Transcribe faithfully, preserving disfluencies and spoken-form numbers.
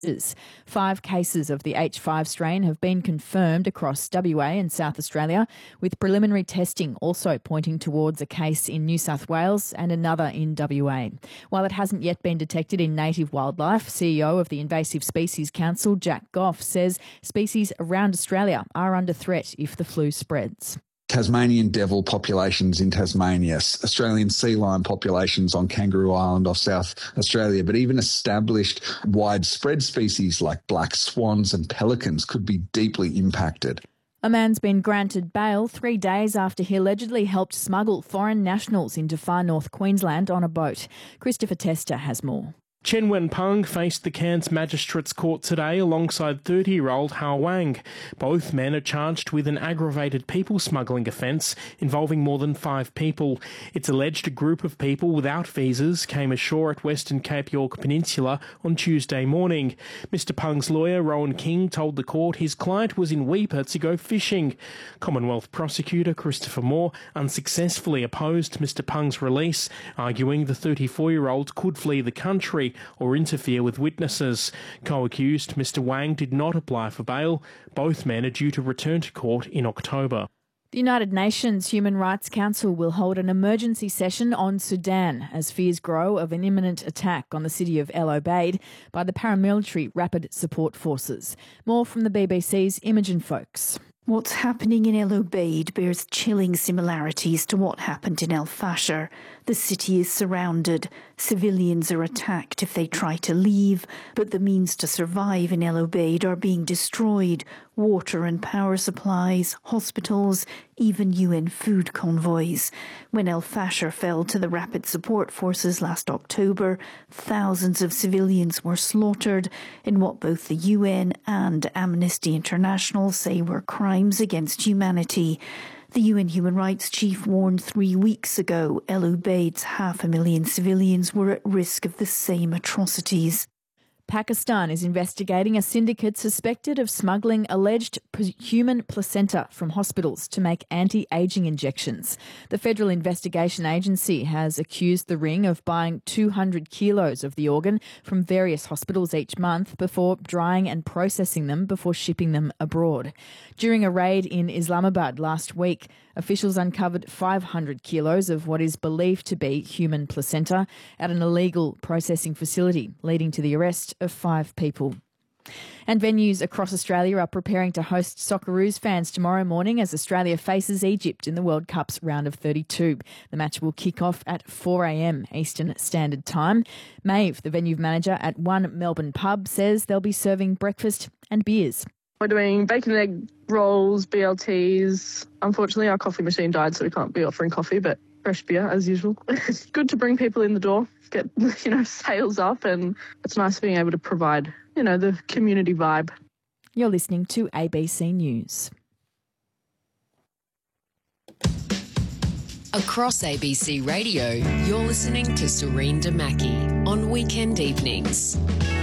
Five cases of the H five strain have been confirmed across W A and South Australia, with preliminary testing also pointing towards a case in New South Wales and another in W A. While it hasn't yet been detected in native wildlife, C E O of the Invasive Species Council, Jack Goff, says species around Australia are under threat if the flu spreads. Tasmanian devil populations in Tasmania, Australian sea lion populations on Kangaroo Island off South Australia, but even established widespread species like black swans and pelicans could be deeply impacted. A man's been granted bail three days after he allegedly helped smuggle foreign nationals into far north Queensland on a boat. Christopher Tester has more. Chen Wenpeng faced the Cairns Magistrates Court today alongside thirty-year-old Hao Wang. Both men are charged with an aggravated people smuggling offence involving more than five people. It's alleged a group of people without visas came ashore at Western Cape York Peninsula on Tuesday morning. Mister Peng's lawyer, Rowan King, told the court his client was in Weipa to go fishing. Commonwealth prosecutor Christopher Moore unsuccessfully opposed Mister Peng's release, arguing the thirty-four-year-old could flee the country or interfere with witnesses. Co-accused Mister Wang did not apply for bail. Both men are due to return to court in October. The United Nations Human Rights Council will hold an emergency session on Sudan as fears grow of an imminent attack on the city of El Obeid by the paramilitary Rapid Support Forces. More from the B B C's Imogen Folks. What's happening in El Obeid bears chilling similarities to what happened in El Fasher. The city is surrounded. Civilians are attacked if they try to leave, but the means to survive in El Obeid are being destroyed. Water and power supplies, hospitals, even U N food convoys. When El Fasher fell to the Rapid Support Forces last October, thousands of civilians were slaughtered in what both the U N and Amnesty International say were crimes against humanity. The U N Human Rights Chief warned three weeks ago El Obeid's half a million civilians were at risk of the same atrocities. Pakistan is investigating a syndicate suspected of smuggling alleged human placenta from hospitals to make anti-aging injections. The Federal Investigation Agency has accused the ring of buying two hundred kilos of the organ from various hospitals each month before drying and processing them before shipping them abroad. During a raid in Islamabad last week, officials uncovered five hundred kilos of what is believed to be human placenta at an illegal processing facility, leading to the arrest of five people. And venues across Australia are preparing to host Socceroos fans tomorrow morning as Australia faces Egypt in the World Cup's round of thirty-two. The match will kick off at four a m Eastern Standard Time. Maeve, the venue manager at One Melbourne Pub, says they'll be serving breakfast and beers. We're doing bacon and egg rolls, B L Ts. Unfortunately, our coffee machine died, so we can't be offering coffee, but fresh beer as usual. It's good to bring people in the door, get, you know, sales up, and it's nice being able to provide, you know, the community vibe. You're listening to A B C News. Across A B C Radio, you're listening to Serene Damaki on weekend evenings.